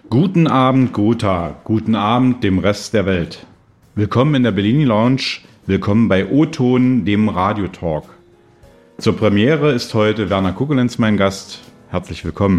Guten Abend, Gotha. Guten Abend dem Rest der Welt. Willkommen in der Bellini Lounge. Willkommen bei O-Ton, dem Radiotalk. Zur Premiere ist heute Werner Kuckelenz mein Gast. Herzlich willkommen.